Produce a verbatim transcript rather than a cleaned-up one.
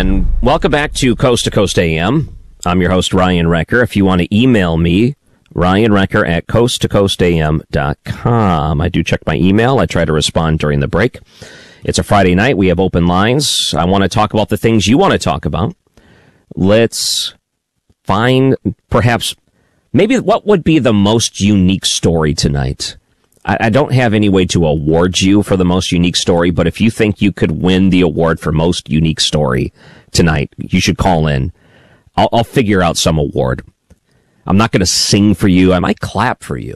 and welcome back to Coast to Coast A M. I'm your host, Ryan Wrecker. If you want to email me, Ryan Wrecker at coast to coast a m dot com. I do check my email. I try to respond during the break. It's a Friday night. We have open lines. I want to talk about the things you want to talk about. Let's find perhaps maybe what would be the most unique story tonight. I, I don't have any way to award you for the most unique story, but if you think you could win the award for most unique story tonight, you should call in. I'll, I'll figure out some award. I'm not going to sing for you. I might clap for you.